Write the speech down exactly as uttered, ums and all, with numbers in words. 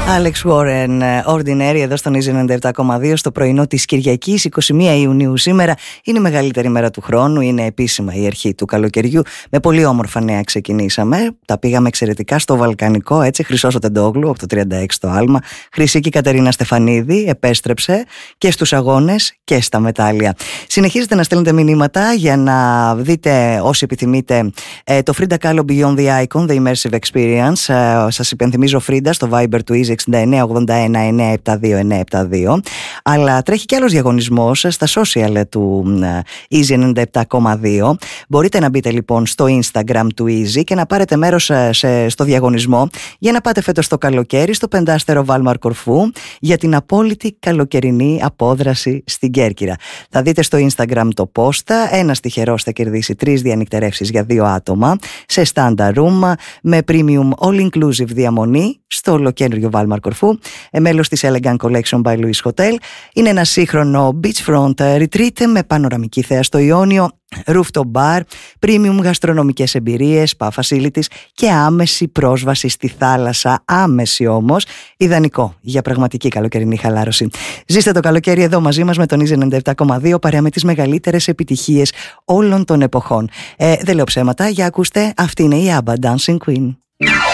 Alex Warren, Ordinary, εδώ στον Easy ενενήντα επτά κόμμα δύο, στο πρωινό της Κυριακής, εικοστή πρώτη Ιουνίου. Σήμερα είναι η μεγαλύτερη μέρα του χρόνου, είναι επίσημα η αρχή του καλοκαιριού. Με πολύ όμορφα νέα ξεκινήσαμε. Τα πήγαμε εξαιρετικά στο Βαλκανικό, έτσι. Χρυσός ο Τεντόγλου, οκτώ τριάντα έξι το άλμα. Χρυσίκη Κατερίνα Στεφανίδη επέστρεψε και στους αγώνες και στα μετάλλια. Συνεχίζετε να στέλνετε μηνύματα για να δείτε, όσοι επιθυμείτε, το Frida Kahlo Beyond the Icon, The Immersive Experience. Σας υπενθυμίζω Frida στο Viber του Easy εξήντα εννέα ογδόντα ένα εννιακόσια εβδομήντα δύο εννιακόσια εβδομήντα δύο. Αλλά τρέχει κι άλλος διαγωνισμός στα social του Easy ενενήντα επτά κόμμα δύο. Μπορείτε να μπείτε λοιπόν στο Instagram του Easy και να πάρετε μέρος σε, στο διαγωνισμό για να πάτε φέτος το καλοκαίρι στο πεντάστερο Βάλμαρ Κορφού για την απόλυτη καλοκαιρινή απόδραση στην Κέρκυρα. Θα δείτε στο Instagram το πόστα. Ένας τυχερός θα κερδίσει τρεις διανυκτερεύσεις για δύο άτομα σε standard room με premium all-inclusive διαμονή στο ολοκένουργιο Βάλμαρ Κορφού, μέλος της Elegant Collection by Louis Hotel. Είναι ένα σύγχρονο beachfront retreat με πανοραμική θέα στο Ιόνιο, rooftop bar, premium γαστρονομικές εμπειρίες, spa facilities και άμεση πρόσβαση στη θάλασσα. Άμεση όμως, ιδανικό για πραγματική καλοκαιρινή χαλάρωση. Ζήστε το καλοκαίρι εδώ μαζί μας με τον Easy ενενήντα επτά κόμμα δύο, παρέα με τις μεγαλύτερες επιτυχίες όλων των εποχών. Ε, δεν λέω ψέματα, για ακούστε, αυτή είναι η ABBA, Dancing Queen.